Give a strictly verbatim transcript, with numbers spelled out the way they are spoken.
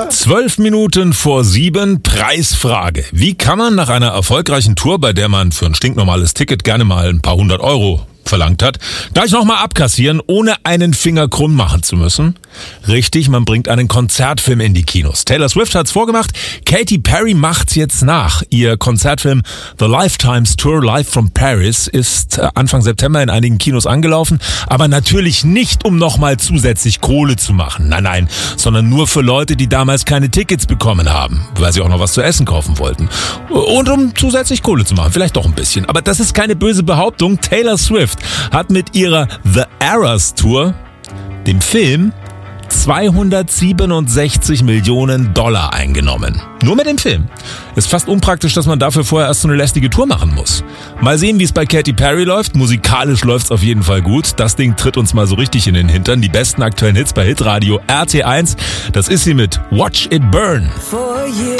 Zwölf Minuten vor sieben, Preisfrage. Wie kann man nach einer erfolgreichen Tour, bei der man für ein stinknormales Ticket gerne mal ein paar hundert Euro verlangt hat, gleich nochmal abkassieren, ohne einen Finger krumm machen zu müssen? Richtig, man bringt einen Konzertfilm in die Kinos. Taylor Swift hat's vorgemacht, Katy Perry macht's jetzt nach. Ihr Konzertfilm The Lifetimes Tour Live from Paris ist Anfang September in einigen Kinos angelaufen, aber natürlich nicht, um nochmal zusätzlich Kohle zu machen. Nein, nein, sondern nur für Leute, die damals keine Tickets bekommen haben, weil sie auch noch was zu essen kaufen wollten. Und um zusätzlich Kohle zu machen, vielleicht doch ein bisschen. Aber das ist keine böse Behauptung. Taylor Swift hat mit ihrer The Eras Tour, dem Film, zweihundertsiebenundsechzig Millionen Dollar eingenommen. Nur mit dem Film. Ist fast unpraktisch, dass man dafür vorher erst so eine lästige Tour machen muss. Mal sehen, wie es bei Katy Perry läuft. Musikalisch läuft's auf jeden Fall gut. Das Ding tritt uns mal so richtig in den Hintern. Die besten aktuellen Hits bei Hitradio R T eins. Das ist sie mit Watch It Burn.